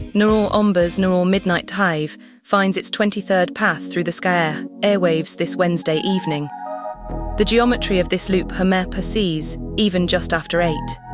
Nurul Omba's Nurul Midnight Hive finds its 23rd path through the Sky airwaves this Wednesday evening. The geometry of this loop Hamer perceives, even just after 8.